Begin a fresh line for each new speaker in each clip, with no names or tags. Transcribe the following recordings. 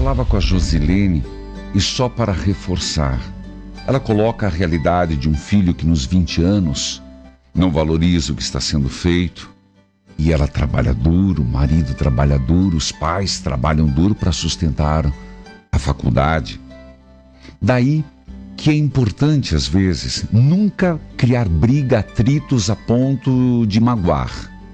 falava com a Josilene e só para reforçar, ela coloca a realidade de um filho que nos 20 anos não valoriza o que está sendo feito e ela trabalha duro, o marido trabalha duro, os pais trabalham duro para sustentar a faculdade. Daí que é importante, às vezes, nunca criar briga, atritos a ponto de magoar.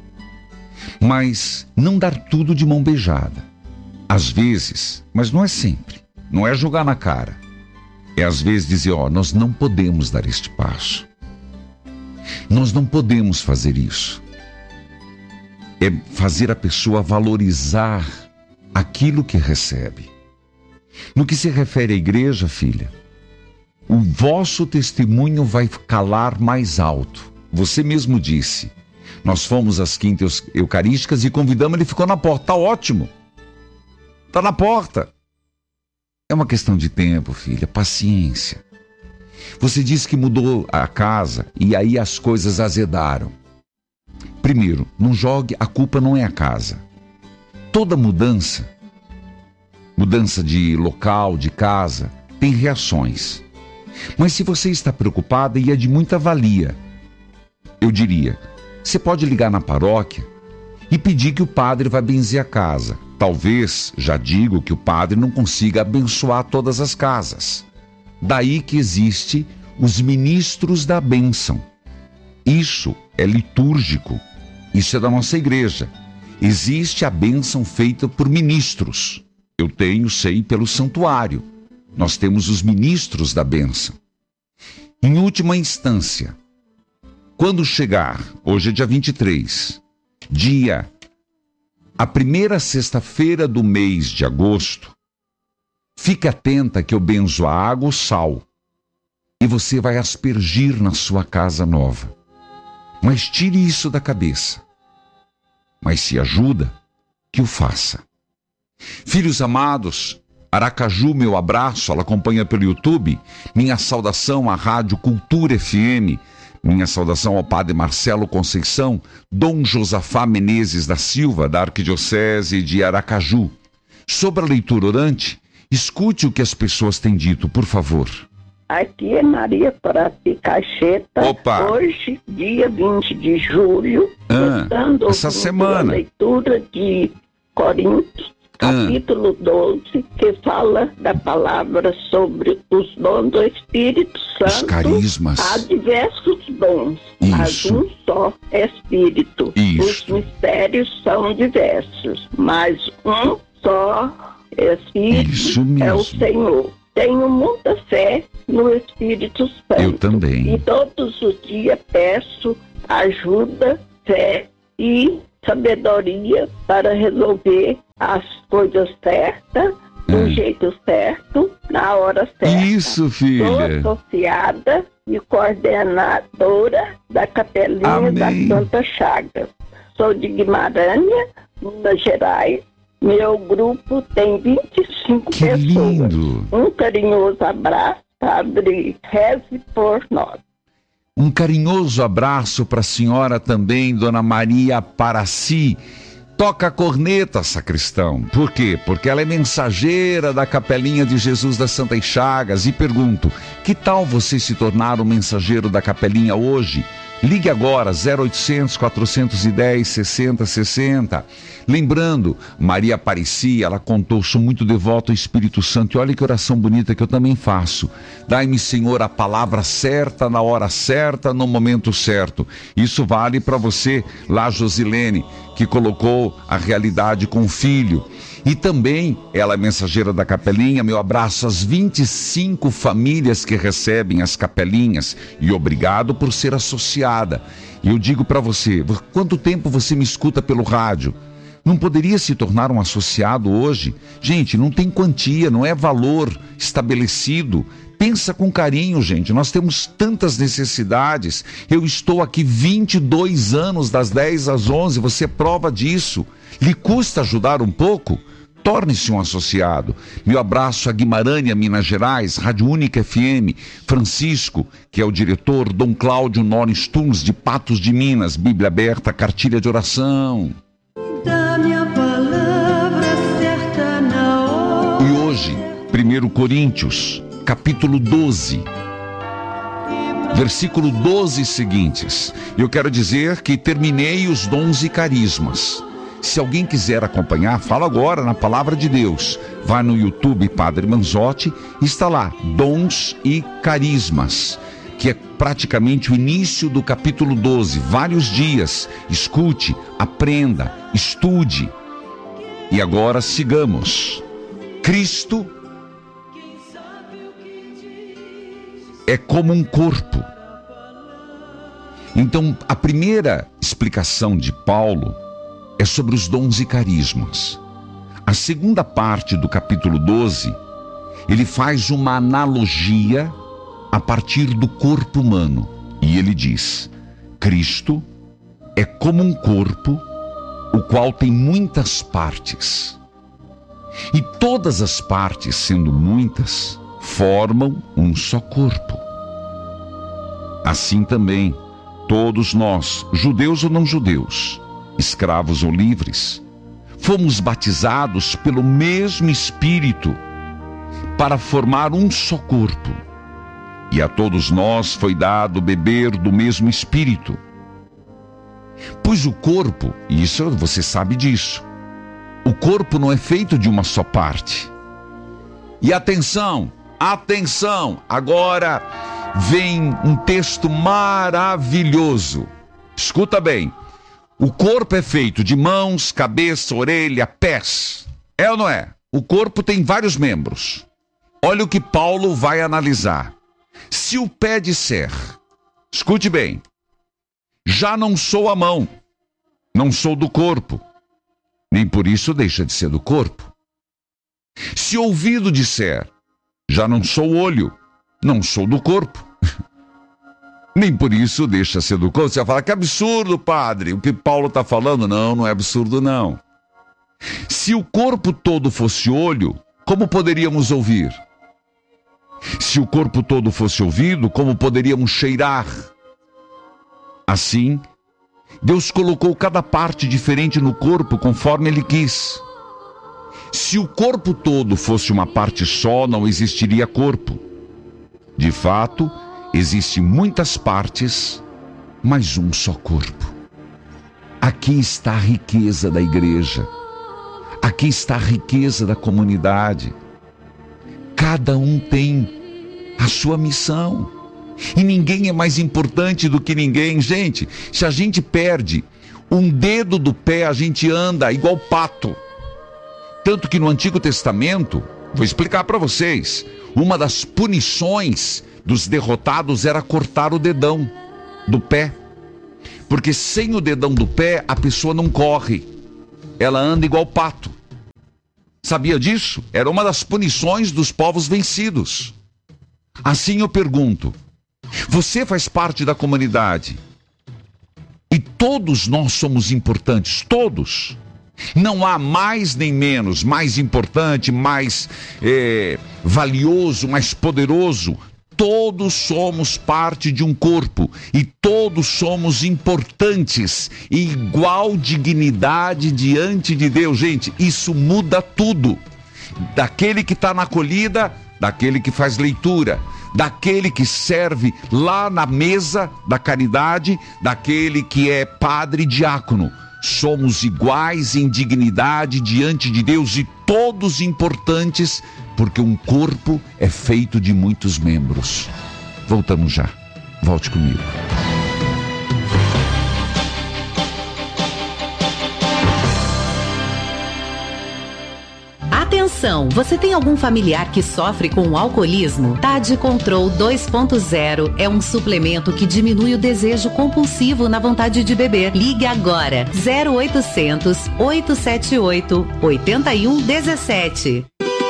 Mas não dar tudo de mão beijada. Às vezes, mas não é sempre. Não é jogar na cara. É às vezes dizer, nós não podemos dar este passo. Nós não podemos fazer isso. É fazer a pessoa valorizar aquilo que recebe. No que se refere à igreja, filha, o vosso testemunho vai calar mais alto. Você mesmo disse. Nós fomos às quintas eucarísticas e convidamos, ele ficou na porta. Tá ótimo. Tá na porta. É uma questão de tempo, filha. Paciência. Você disse que mudou a casa e aí as coisas azedaram. Primeiro, não jogue, a culpa não é a casa. Toda mudança de local, de casa, tem reações. Mas se você está preocupada e é de muita valia, eu diria, você pode ligar na paróquia e pedir que o padre vá benzer a casa. Talvez, já digo, que o padre não consiga abençoar todas as casas. Daí que existe os ministros da bênção. Isso é litúrgico. Isso é da nossa igreja. Existe a bênção feita por ministros. Eu sei pelo santuário. Nós temos os ministros da bênção. Em última instância, quando chegar, hoje é dia 23, a primeira sexta-feira do mês de agosto, fique atenta que eu benzo a água, o sal, e você vai aspergir na sua casa nova. Mas tire isso da cabeça. Mas se ajuda, que o faça. Filhos amados, Aracaju, meu abraço, ela acompanha pelo YouTube, minha saudação à Rádio Cultura FM, minha saudação ao Padre Marcelo Conceição, Dom Josafá Menezes da Silva, da Arquidiocese de Aracaju. Sobre a leitura orante, escute o que as pessoas têm dito, por favor.
Aqui é Maria Paraty Cacheta.
Opa.
Hoje, dia 20 de julho,
essa semana,
a leitura de Coríntios, capítulo 12, que fala da palavra sobre os dons do Espírito Santo.
Os carismas.
Há diversos dons, mas um só Espírito. Os mistérios são diversos, mas um só Espírito é o Senhor. Tenho muita fé no Espírito Santo.
Eu também.
E todos os dias peço ajuda, fé e sabedoria para resolver as coisas certas, do jeito certo, na hora certa.
Isso, filha.
Sou associada e coordenadora da Capelinha da Santa Chagas. Sou de Guimarães, Minas Gerais. Meu grupo tem 25 pessoas.
Lindo.
Um carinhoso abraço, Padre, reze por nós.
Um carinhoso abraço para a senhora também, Dona Maria Paraty. Toca a corneta, sacristão. Por quê? Porque ela é mensageira da Capelinha de Jesus das Santas Chagas. E pergunto, que tal você se tornar um mensageiro da Capelinha hoje? Ligue agora, 0800 410 6060. Lembrando, Maria Aparecia, ela contou, sou muito devoto ao Espírito Santo. E olha que oração bonita que eu também faço. Dai-me, Senhor, a palavra certa, na hora certa, no momento certo. Isso vale para você, lá, Josilene, que colocou a realidade com o filho. E também, ela é mensageira da Capelinha, meu abraço às 25 famílias que recebem as capelinhas. E obrigado por ser associada. E eu digo para você, quanto tempo você me escuta pelo rádio? Não poderia se tornar um associado hoje? Gente, não tem quantia, não é valor estabelecido. Pensa com carinho, gente. Nós temos tantas necessidades. Eu estou aqui 22 anos, das 10 às 11. Você é prova disso. Lhe custa ajudar um pouco? Torne-se um associado. Meu abraço a Guimarães, Minas Gerais, Rádio Única FM, Francisco, que é o diretor, Dom Cláudio Norris Tunes, de Patos de Minas, Bíblia Aberta, cartilha de oração.
Dá-me a palavra certa na hora.
E 1 Coríntios, capítulo 12, versículo 12 seguintes. Eu quero dizer que terminei os dons e carismas. Se alguém quiser acompanhar, fala agora na Palavra de Deus. Vai no YouTube Padre Manzotti, está lá, Dons e Carismas, que é praticamente o início do capítulo 12, vários dias. Escute, aprenda, estude. E agora sigamos. Cristo é como um corpo. Então, a primeira explicação de Paulo é sobre os dons e carismas. A segunda parte do capítulo 12, ele faz uma analogia a partir do corpo humano. E ele diz: Cristo é como um corpo, o qual tem muitas partes. E todas as partes, sendo muitas, formam um só corpo. Assim também, todos nós, judeus ou não judeus, escravos ou livres, fomos batizados pelo mesmo Espírito para formar um só corpo. E a todos nós foi dado beber do mesmo Espírito. Pois o corpo, e isso você sabe disso, o corpo não é feito de uma só parte. E atenção, agora vem um texto maravilhoso. Escuta bem. O corpo é feito de mãos, cabeça, orelha, pés. É ou não é? O corpo tem vários membros. Olha o que Paulo vai analisar. Se o pé disser, escute bem, já não sou a mão, não sou do corpo, nem por isso deixa de ser do corpo. Se o ouvido disser, já não sou o olho, não sou do corpo, nem por isso deixa de ser do corpo. Você vai falar, que absurdo, padre, o que Paulo está falando. Não, não é absurdo, não. Se o corpo todo fosse olho, como poderíamos ouvir? Se o corpo todo fosse ouvido, como poderíamos cheirar? Assim, Deus colocou cada parte diferente no corpo conforme Ele quis. Se o corpo todo fosse uma parte só, não existiria corpo. De fato, existem muitas partes, mas um só corpo. Aqui está a riqueza da igreja. Aqui está a riqueza da comunidade. Cada um tem a sua missão. E ninguém é mais importante do que ninguém. Gente, se a gente perde um dedo do pé, a gente anda igual pato. Tanto que no Antigo Testamento, vou explicar para vocês, uma das punições dos derrotados era cortar o dedão do pé. Porque sem o dedão do pé, a pessoa não corre. Ela anda igual pato. Sabia disso? Era uma das punições dos povos vencidos. Assim eu pergunto, você faz parte da comunidade e todos nós somos importantes, todos. Não há mais nem menos, mais importante, mais valioso, mais poderoso. Todos somos parte de um corpo e todos somos importantes e igual dignidade diante de Deus. Gente, isso muda tudo. Daquele que está na acolhida, daquele que faz leitura, daquele que serve lá na mesa da caridade, daquele que é padre e diácono. Somos iguais em dignidade diante de Deus e todos importantes, porque um corpo é feito de muitos membros. Voltamos já. Volte comigo.
Atenção, você tem algum familiar que sofre com o alcoolismo? Tade Control 2.0 é um suplemento que diminui o desejo compulsivo na vontade de beber. Ligue agora, 0800 878 8117.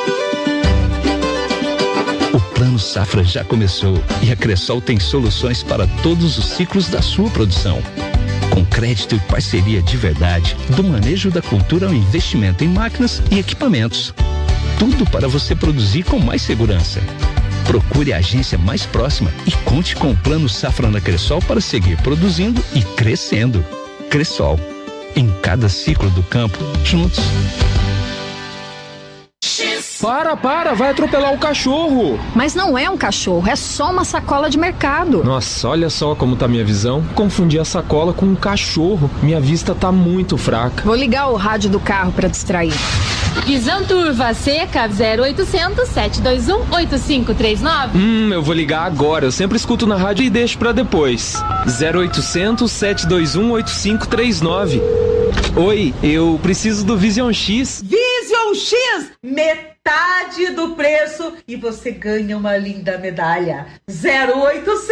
O Plano Safra já começou e a Cressol tem soluções para todos os ciclos da sua produção. Com crédito e parceria de verdade, do manejo da cultura ao investimento em máquinas e equipamentos. Tudo para você produzir com mais segurança. Procure a agência mais próxima e conte com o Plano Safra na Cressol para seguir produzindo e crescendo. Cressol, em cada ciclo do campo, juntos.
Para, vai atropelar o cachorro.
Mas não é um cachorro, é só uma sacola de mercado.
Nossa, olha só como tá minha visão. Confundi a sacola com um cachorro. Minha vista tá muito fraca.
Vou ligar o rádio do carro pra distrair.
Visão turva seca 0800 721 8539.
Eu vou ligar agora. Eu sempre escuto na rádio e deixo pra depois. 0800 721 8539. Oi, eu preciso do Vision X.
Vision X, metade do preço e você ganha uma linda medalha. 0800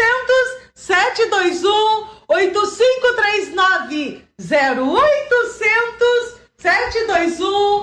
721 8539. 0800 721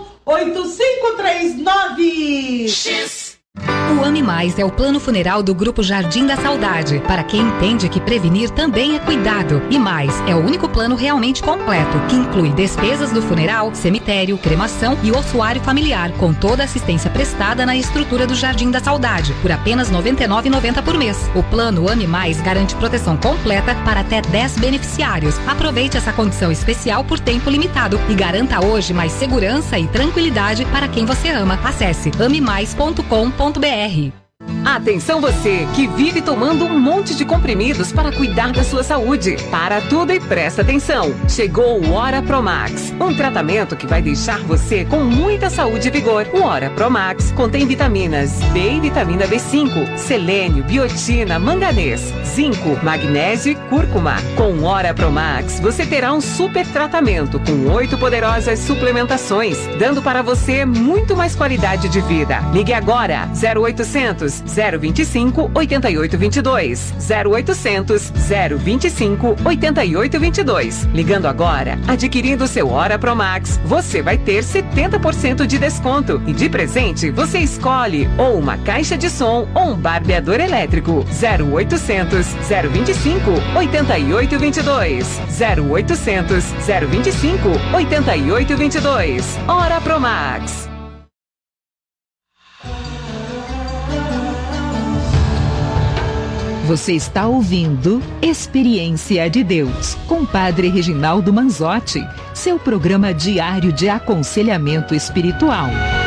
8539.
X. O Ame Mais é o plano funeral do Grupo Jardim da Saudade, para quem entende que prevenir também é cuidado. E mais, é o único plano realmente completo, que inclui despesas do funeral, cemitério, cremação e ossuário familiar, com toda a assistência prestada na estrutura do Jardim da Saudade, por apenas R$ 99,90 por mês. O plano Ame Mais garante proteção completa para até 10 beneficiários. Aproveite essa condição especial por tempo limitado e garanta hoje mais segurança e tranquilidade para quem você ama. Acesse amemais.com.br.
Atenção você que vive tomando um monte de comprimidos para cuidar da sua saúde. Para tudo e presta atenção. Chegou o Ora Promax, um tratamento que vai deixar você com muita saúde e vigor. O Ora Promax contém vitaminas B e vitamina B5, selênio, biotina, manganês, zinco, magnésio e cúrcuma. Com o Ora Promax você terá um super tratamento com 8 poderosas suplementações, dando para você muito mais qualidade de vida. Ligue agora 0800 025 8822. 0800 025 8822. Ligando agora, adquirindo seu Ora Promax, você vai ter 70% de desconto. E de presente, você escolhe ou uma caixa de som ou um barbeador elétrico. 0800 025 8822. 0800 025 8822. Ora Promax.
Você está ouvindo Experiência de Deus, com Padre Reginaldo Manzotti, seu programa diário de aconselhamento espiritual.